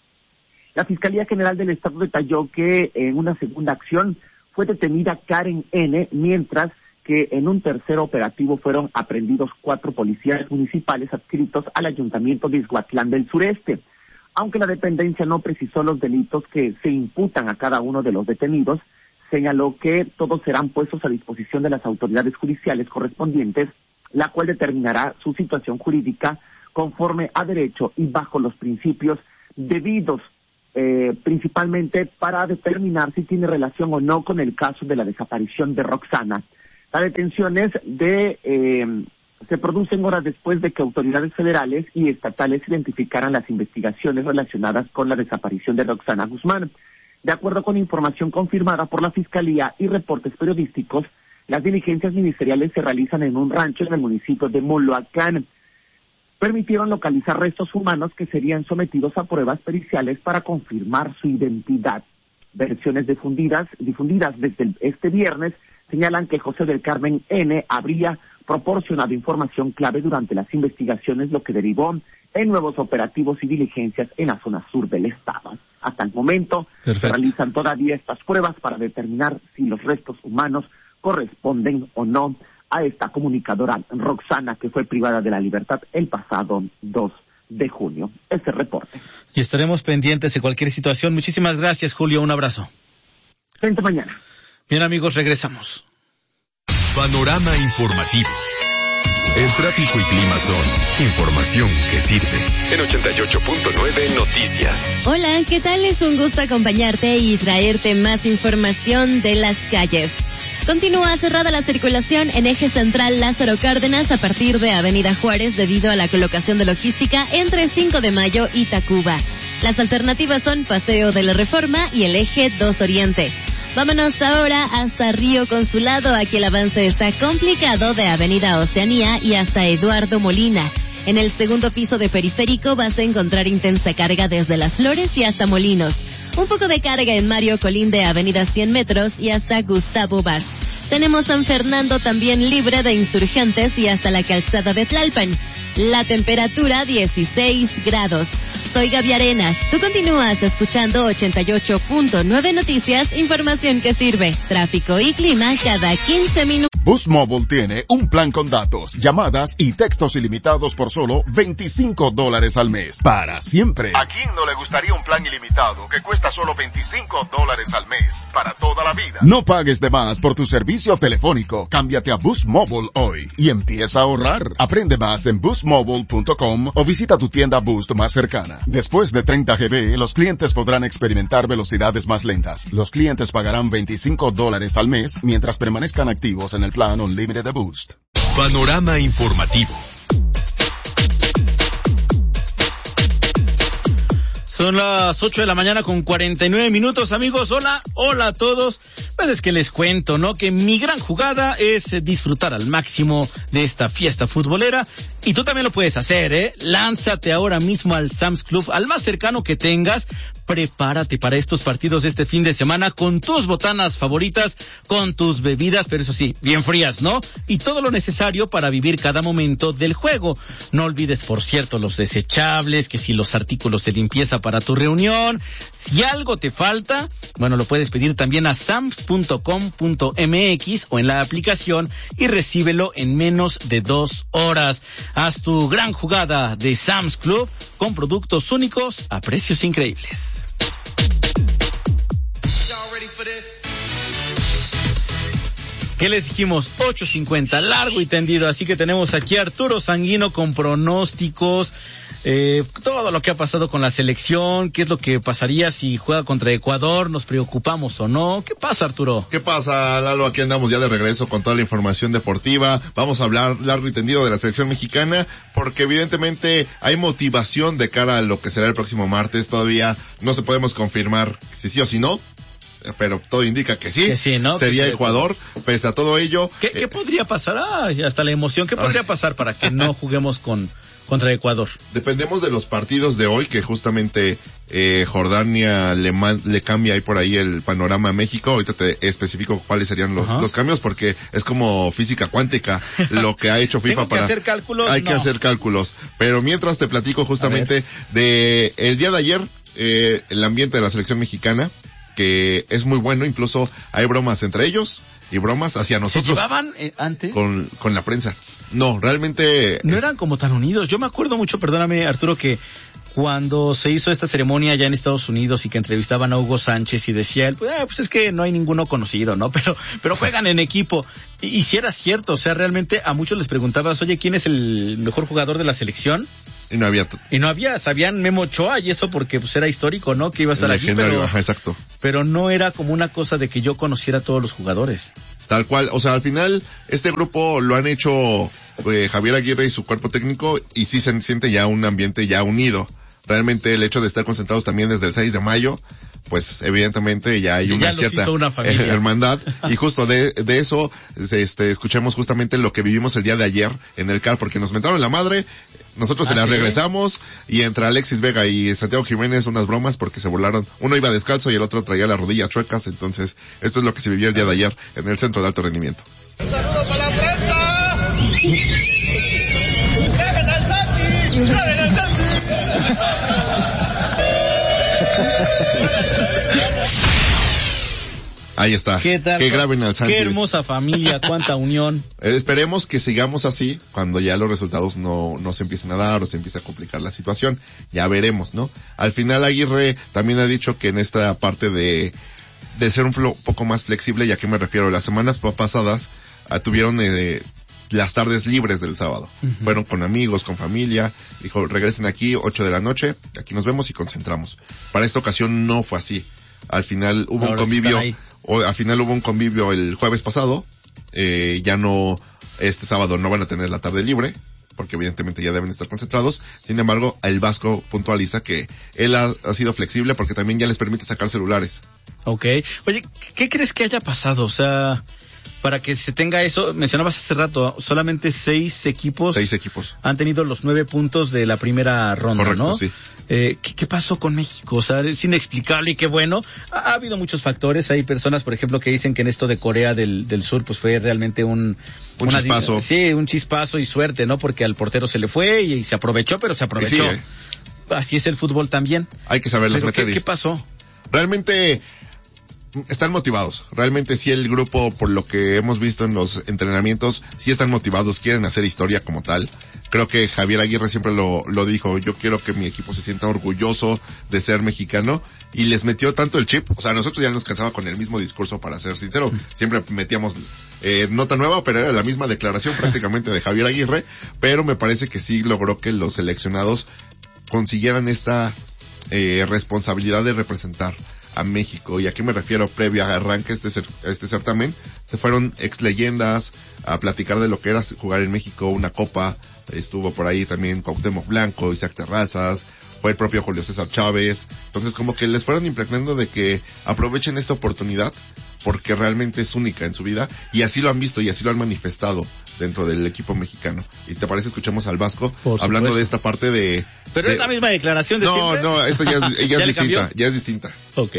La Fiscalía General del Estado detalló que en una segunda acción fue detenida Karen N., mientras que en un tercer operativo fueron aprehendidos cuatro policías municipales adscritos al Ayuntamiento de Ixhuatlán del Sureste. Aunque la dependencia no precisó los delitos que se imputan a cada uno de los detenidos, señaló que todos serán puestos a disposición de las autoridades judiciales correspondientes, la cual determinará su situación jurídica conforme a derecho y bajo los principios debidos, eh, principalmente para determinar si tiene relación o no con el caso de la desaparición de Roxana. Las detenciones de, eh, se producen horas después de que autoridades federales y estatales identificaran las investigaciones relacionadas con la desaparición de Roxana Guzmán. De acuerdo con información confirmada por la Fiscalía y reportes periodísticos, las diligencias ministeriales se realizan en un rancho en el municipio de Moloacán. Permitieron localizar restos humanos que serían sometidos a pruebas periciales para confirmar su identidad. Versiones difundidas, difundidas desde este viernes señalan que José del Carmen N. habría proporcionado información clave durante las investigaciones, lo que derivó en nuevos operativos y diligencias en la zona sur del estado. Hasta el momento, Perfecto. se realizan todavía estas pruebas para determinar si los restos humanos corresponden o no a esta comunicadora Roxana, que fue privada de la libertad el pasado dos de junio. Este reporte. Y estaremos pendientes de cualquier situación. Muchísimas gracias, Julio. Un abrazo. Hasta mañana. Bien, amigos, regresamos. Panorama informativo. El tráfico y clima son información que sirve. En ochenta y ocho punto nueve Noticias. Hola, ¿qué tal? Es un gusto acompañarte y traerte más información de las calles. Continúa cerrada la circulación en eje central Lázaro Cárdenas a partir de Avenida Juárez debido a la colocación de logística entre cinco de mayo y Tacuba. Las alternativas son Paseo de la Reforma y el eje dos Oriente. Vámonos ahora hasta Río Consulado. Aquí el avance está complicado de Avenida Oceanía y hasta Eduardo Molina. En el segundo piso de Periférico vas a encontrar intensa carga desde Las Flores y hasta Molinos. Un poco de carga en Mario Colín de Avenida cien metros y hasta Gustavo Vaz. Tenemos San Fernando también libre de insurgentes y hasta la calzada de Tlalpan. La temperatura dieciséis grados. Soy Gaby Arenas. Tú continúas escuchando ochenta y ocho punto nueve Noticias, información que sirve. Tráfico y clima cada quince minutos. Boost Mobile tiene un plan con datos, llamadas y textos ilimitados por solo veinticinco dólares al mes. Para siempre. ¿A quién no le gustaría un plan ilimitado que cuesta solo veinticinco dólares al mes? Para toda la vida. No pagues de más por tu servicio telefónico. Cámbiate a Boost Mobile hoy y empieza a ahorrar. Aprende más en boost mobile punto com o visita tu tienda Boost más cercana. Después de treinta gigabytes, los clientes podrán experimentar velocidades más lentas. Los clientes pagarán veinticinco dólares al mes mientras permanezcan activos en el plan Unlimited de Boost. Panorama informativo. Son las ocho de la mañana con cuarenta y nueve minutos, amigos. Hola, hola a todos. Pues es que les cuento, ¿no? Que mi gran jugada es disfrutar al máximo de esta fiesta futbolera. Y tú también lo puedes hacer, ¿eh? Lánzate ahora mismo al Sam's Club, al más cercano que tengas. Prepárate para estos partidos de este fin de semana con tus botanas favoritas, con tus bebidas, pero eso sí, bien frías, ¿no? Y todo lo necesario para vivir cada momento del juego. No olvides, por cierto, los desechables, que si los artículos de limpieza para tu reunión. Si algo te falta, bueno, lo puedes pedir también a sams punto com punto m x o en la aplicación y recíbelo en menos de dos horas. Haz tu gran jugada de Sam's Club con productos únicos a precios increíbles. ¿Qué les dijimos? ocho cincuenta, largo y tendido. Así que tenemos aquí a Arturo Sanguino con pronósticos, eh, todo lo que ha pasado con la selección, qué es lo que pasaría si juega contra Ecuador, nos preocupamos o no. ¿Qué pasa, Arturo? ¿Qué pasa, Lalo? Aquí andamos ya de regreso con toda la información deportiva. Vamos a hablar largo y tendido de la selección mexicana, porque evidentemente hay motivación de cara a lo que será el próximo martes. Todavía no se podemos confirmar si sí o si no. pero todo indica que sí. Que sí, ¿no? Sería que sí, Ecuador, pese a todo ello. ¿Qué, qué podría pasar? Ah, hasta la emoción. ¿Qué podría pasar para que no juguemos con contra Ecuador? Dependemos de los partidos de hoy, que justamente eh, Jordania le, man, le cambia ahí por ahí el panorama a México. Ahorita te especifico cuáles serían los, los cambios, porque es como física cuántica lo que ha hecho FIFA. ¿Tengo para que hacer cálculos? Hay no. que hacer cálculos. Pero mientras te platico justamente de el día de ayer, eh, el ambiente de la selección mexicana, que es muy bueno, incluso hay bromas entre ellos y bromas hacia nosotros. ¿Se llevaban eh, antes? Con, con la prensa. No, realmente... No eran como tan unidos. Yo me acuerdo mucho, perdóname Arturo, que cuando se hizo esta ceremonia allá en Estados Unidos y que entrevistaban a Hugo Sánchez y decía él, pues, eh, pues es que no hay ninguno conocido, ¿no? Pero, pero juegan en equipo. Y, y si era cierto, o sea, realmente a muchos les preguntabas, oye, ¿quién es el mejor jugador de la selección? Y no había... T- y no había, sabían Memo Ochoa y eso porque pues era histórico, ¿no? Que iba a estar allí, pero... Ajá, exacto. Pero no era como una cosa de que yo conociera a todos los jugadores. Tal cual, o sea, al final, este grupo lo han hecho eh, Javier Aguirre y su cuerpo técnico, y sí se siente ya un ambiente ya unido. Realmente el hecho de estar concentrados también desde el seis de mayo, pues evidentemente ya hay una ya cierta una hermandad, y justo de, de eso, este, escuchamos justamente lo que vivimos el día de ayer en el C A R, porque nos mentaron la madre, nosotros se la regresamos, y entre Alexis Vega y Santiago Jiménez unas bromas porque se burlaron, uno iba descalzo y el otro traía las rodillas chuecas, entonces esto es lo que se vivió el día de ayer en el Centro de Alto Rendimiento. ¡Un saludo para la prensa! ¡Graben al Santi! ¡Graben al Santi! Ahí está. ¿Qué tal? Que graben al Santi. Qué hermosa familia, cuánta unión. Eh, esperemos que sigamos así cuando ya los resultados no, no se empiecen a dar o se empiece a complicar la situación. Ya veremos, ¿no? Al final Aguirre también ha dicho que en esta parte de, de ser un poco más flexible, ¿y a qué me refiero? Las semanas pasadas uh, tuvieron eh, las tardes libres del sábado. Uh-huh. Fueron con amigos, con familia. Dijo, regresen aquí, ocho de la noche, aquí nos vemos y concentramos. Para esta ocasión no fue así. Al final hubo Ahora un convivio, o, al final hubo un convivio el jueves pasado, eh, ya no, este sábado no van a tener la tarde libre, porque evidentemente ya deben estar concentrados. Sin embargo, el Vasco puntualiza que él ha, ha sido flexible porque también ya les permite sacar celulares. Okay. Oye, ¿qué crees que haya pasado? O sea, para que se tenga eso, mencionabas hace rato, solamente seis equipos. Seis equipos. Han tenido los nueve puntos de la primera ronda, Correcto, ¿no? sí. Eh, ¿qué, ¿Qué pasó con México? O sea, es inexplicable y qué bueno. Ha, ha habido muchos factores. Hay personas, por ejemplo, que dicen que en esto de Corea del, del Sur, pues fue realmente un... Un una, chispazo. Sí, un chispazo y suerte, ¿no? Porque al portero se le fue y, y se aprovechó, pero se aprovechó. Sí, eh. Así es el fútbol también. Hay que saber las ¿Pero materias. ¿qué, ¿Qué pasó? Realmente... están motivados. Realmente sí, el grupo, por lo que hemos visto en los entrenamientos, sí están motivados, quieren hacer historia como tal. Creo que Javier Aguirre siempre lo, lo dijo, yo quiero que mi equipo se sienta orgulloso de ser mexicano, y les metió tanto el chip, o sea, nosotros ya nos cansaba con el mismo discurso, para ser sincero, siempre metíamos eh, nota nueva, pero era la misma declaración prácticamente de Javier Aguirre, pero me parece que sí logró que los seleccionados consiguieran esta eh, responsabilidad de representar a México. ¿Y a qué me refiero? Previo a arranque este este certamen, se fueron ex leyendas a platicar de lo que era jugar en México una copa. Estuvo por ahí también Cuauhtémoc Blanco, Isaac Terrazas, fue el propio Julio César Chávez. Entonces como que les fueron impregnando de que aprovechen esta oportunidad porque realmente es única en su vida, y así lo han visto y así lo han manifestado dentro del equipo mexicano. ¿Y te parece? Escuchamos al Vasco hablando de esta parte de... Pero de, es la misma declaración de no, siempre. No, no, esto ya es, ya ¿Ya es distinta, cambió? ya es distinta. Ok.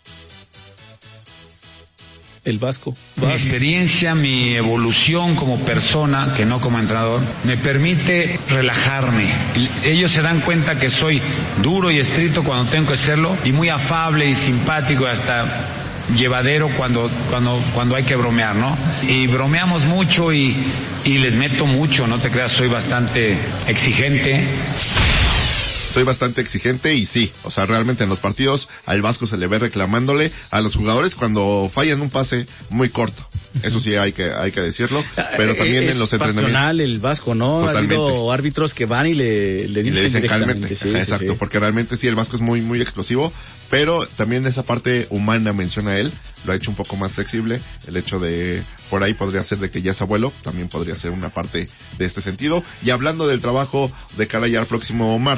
El Vasco. Mi experiencia, mi evolución como persona, que no como entrenador, me permite relajarme. Ellos se dan cuenta que soy duro y estricto cuando tengo que serlo, y muy afable y simpático, hasta llevadero cuando cuando cuando hay que bromear, ¿no? Y bromeamos mucho y, y les meto mucho, no te creas, soy bastante exigente. Soy bastante exigente y sí, o sea, realmente en los partidos al Vasco se le ve reclamándole a los jugadores cuando fallan un pase muy corto. Eso sí hay que hay que decirlo, pero también es en los entrenamientos. Es pasional el Vasco, ¿no? Totalmente. Ha habido árbitros que van y le, le dicen, y le dicen cálmate. Sí, exacto, sí, sí. Porque realmente sí, el Vasco es muy muy explosivo, pero también esa parte humana menciona él, lo ha hecho un poco más flexible. El hecho de, por ahí podría ser de que ya es abuelo, también podría ser una parte de este sentido. Y hablando del trabajo de cara ya al próximo martes, Gilberto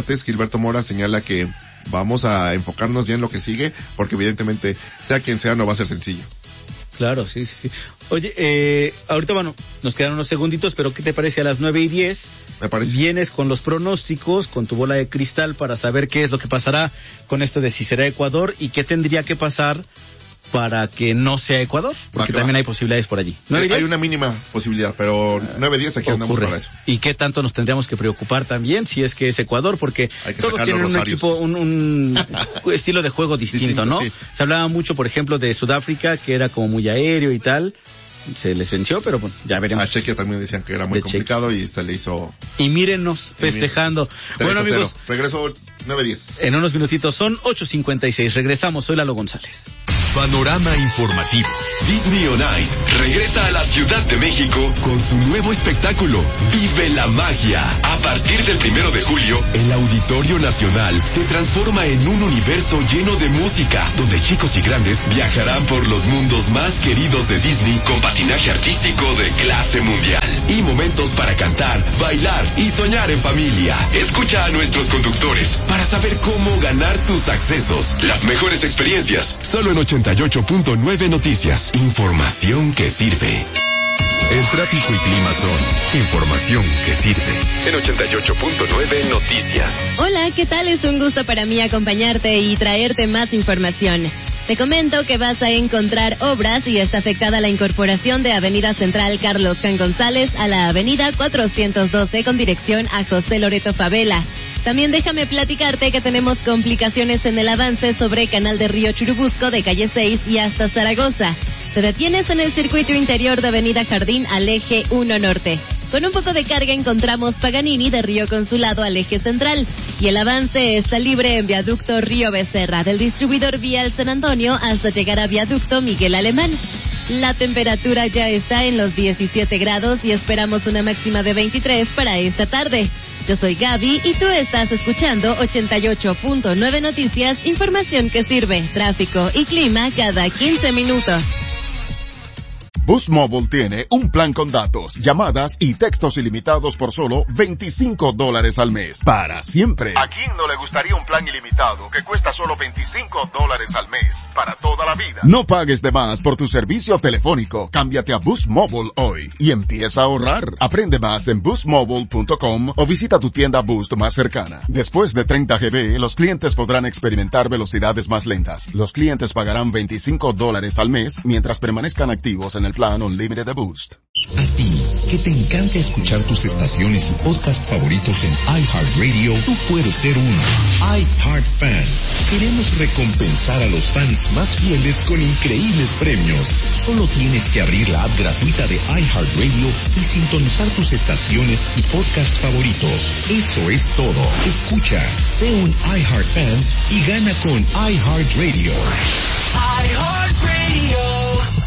Alberto Mora señala que vamos a enfocarnos ya en lo que sigue, porque evidentemente, sea quien sea, no va a ser sencillo. Claro, sí, sí, sí. Oye, eh, ahorita, bueno, nos quedan unos segunditos, pero ¿qué te parece a las nueve y diez? Me parece. Vienes con los pronósticos, con tu bola de cristal para saber qué es lo que pasará con esto de si será Ecuador y qué tendría que pasar para que no sea Ecuador, porque también va. Hay posibilidades por allí. ¿nueve Hay una mínima posibilidad, pero nueve diez aquí andamos para eso. ¿Y qué tanto nos tendríamos que preocupar también si es que es Ecuador? Porque todos tienen un equipo, un, un estilo de juego distinto, distinto ¿no? Sí. Se hablaba mucho, por ejemplo, de Sudáfrica, que era como muy aéreo y tal. Se les venció, pero bueno, ya veremos. A Chequia también decían que era muy de complicado Chequia. Y se le hizo... Y mírennos festejando. Y bueno, amigos. Regreso nueve diez. En unos minutitos son ocho cincuenta y seis. Regresamos, soy Lalo González. Panorama informativo. Disney on Ice regresa a la Ciudad de México con su nuevo espectáculo, Vive la Magia. A partir del primero de julio, el Auditorio Nacional se transforma en un universo lleno de música, donde chicos y grandes viajarán por los mundos más queridos de Disney con patinaje artístico de clase mundial y momentos para cantar, bailar y soñar en familia. Escucha a nuestros conductores para saber cómo ganar tus accesos. Las mejores experiencias, solo en ochenta y ocho punto nueve Noticias. Información que sirve. El tráfico y clima son información que sirve. En ochenta y ocho punto nueve Noticias. Hola, ¿qué tal? Es un gusto para mí acompañarte y traerte más información. Te comento que vas a encontrar obras y está afectada la incorporación de Avenida Central Carlos Can González a la Avenida cuatrocientos doce con dirección a José Loreto Favela. También déjame platicarte que tenemos complicaciones en el avance sobre Canal de Río Churubusco de calle seis y hasta Zaragoza. Te detienes en el circuito interior de Avenida Jardín al eje uno Norte. Con un poco de carga encontramos Paganini de Río Consulado al eje central y el avance está libre en Viaducto Río Becerra del distribuidor vial San Antonio hasta llegar a Viaducto Miguel Alemán. La temperatura ya está en los diecisiete grados y esperamos una máxima de veintitrés para esta tarde. Yo soy Gaby y tú estás escuchando ochenta y ocho punto nueve Noticias, información que sirve, tráfico y clima cada quince minutos. Boost Mobile tiene un plan con datos, llamadas y textos ilimitados por solo veinticinco dólares al mes. Para siempre. ¿A quién no le gustaría un plan ilimitado que cuesta solo veinticinco dólares al mes? Para toda la vida. No pagues de más por tu servicio telefónico. Cámbiate a Boost Mobile hoy y empieza a ahorrar. Aprende más en boost mobile punto com o visita tu tienda Boost más cercana. Después de treinta gigabytes, los clientes podrán experimentar velocidades más lentas. Los clientes pagarán veinticinco dólares al mes mientras permanezcan activos en el plan Unlimited de Boost. A ti, que te encanta escuchar tus estaciones y podcast favoritos en iHeartRadio, tú puedes ser un iHeart Fan. Queremos recompensar a los fans más fieles con increíbles premios. Solo tienes que abrir la app gratuita de iHeartRadio y sintonizar tus estaciones y podcast favoritos. Eso es todo. Escucha, sé un iHeart Fan y gana con iHeartRadio. iHeartRadio.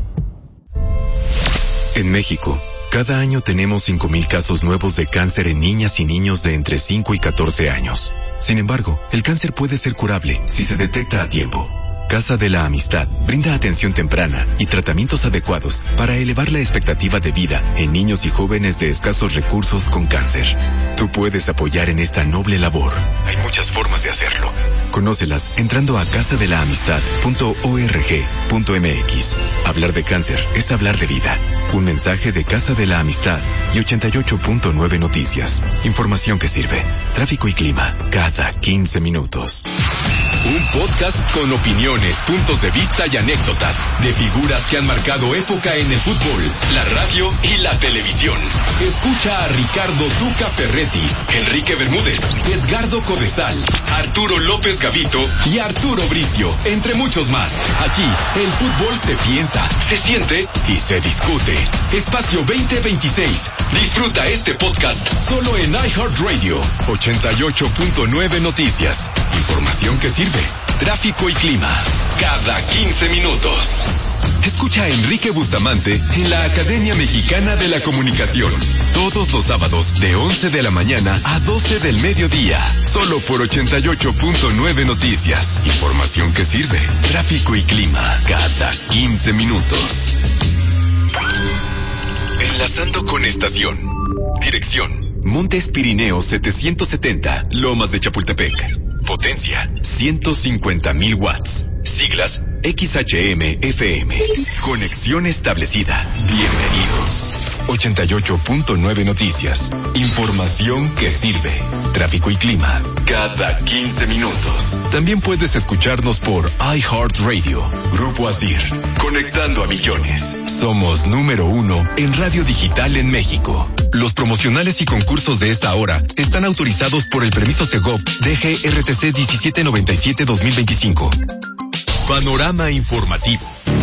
En México, cada año tenemos cinco mil casos nuevos de cáncer en niñas y niños de entre cinco y catorce años. Sin embargo, el cáncer puede ser curable si se detecta a tiempo. Casa de la Amistad brinda atención temprana y tratamientos adecuados para elevar la expectativa de vida en niños y jóvenes de escasos recursos con cáncer. Tú puedes apoyar en esta noble labor. Hay muchas formas de hacerlo. Conócelas entrando a casa de la amistad punto org punto m x. Hablar de cáncer es hablar de vida. Un mensaje de Casa de la Amistad y ochenta y ocho punto nueve Noticias. Información que sirve. Tráfico y clima cada quince minutos. Un podcast con opiniones, puntos de vista y anécdotas de figuras que han marcado época en el fútbol, la radio y la televisión. Escucha a Ricardo Duca Ferretti, Enrique Bermúdez, Edgardo Codesal, Arturo López Gavito y Arturo Bricio, entre muchos más. Aquí, el fútbol se piensa, se siente y se discute. Espacio veinte veintiséis. Disfruta este podcast solo en iHeartRadio. ochenta y ocho punto nueve Noticias. Información que sirve. Tráfico y clima. Cada quince minutos. Escucha a Enrique Bustamante en la Academia Mexicana de la Comunicación. Todos los sábados de once de la mañana a doce del mediodía. Solo por ochenta y ocho punto nueve Noticias. Información que sirve. Tráfico y clima. Cada quince minutos. Enlazando con estación. Dirección. Montes Pirineos setecientos setenta, Lomas de Chapultepec. Potencia, ciento cincuenta mil watts. Siglas, X H M F M. Conexión establecida. Bienvenido. ochenta y ocho punto nueve Noticias. Información que sirve. Tráfico y clima. Cada quince minutos. También puedes escucharnos por iHeartRadio. Grupo Asir. Conectando a millones. Somos número uno en radio digital en México. Los promocionales y concursos de esta hora están autorizados por el permiso Segov D G R T C diecisiete noventa y siete dos mil veinticinco. Panorama informativo.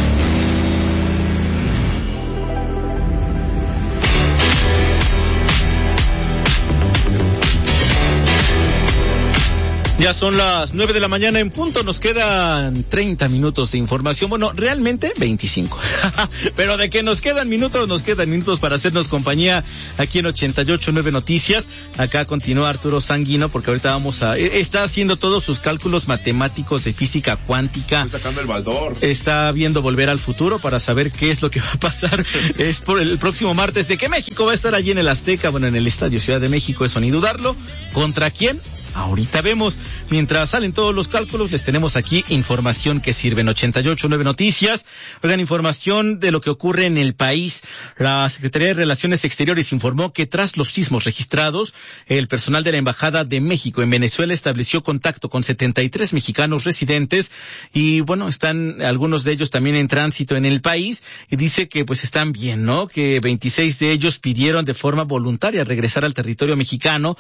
Ya son las nueve de la mañana en punto, nos quedan treinta minutos de información, bueno, realmente veinticinco, pero de que nos quedan minutos, nos quedan minutos para hacernos compañía aquí en ochenta y ocho punto nueve Noticias. Acá continúa Arturo Sanguino, porque ahorita vamos a, está haciendo todos sus cálculos matemáticos de física cuántica. Está sacando el baldor. Está viendo Volver al Futuro para saber qué es lo que va a pasar. Es por el próximo martes de que México va a estar allí en el Azteca, bueno, en el Estadio Ciudad de México, eso ni dudarlo. ¿Contra quién? Ahorita vemos. Mientras salen todos los cálculos, les tenemos aquí información que sirve en ochenta y ocho punto nueve Noticias. Oigan, información de lo que ocurre en el país. La Secretaría de Relaciones Exteriores informó que tras los sismos registrados, el personal de la Embajada de México en Venezuela estableció contacto con setenta y tres mexicanos residentes y, bueno, están algunos de ellos también en tránsito en el país y dice que pues están bien, ¿no? Que veintiséis de ellos pidieron de forma voluntaria regresar al territorio mexicano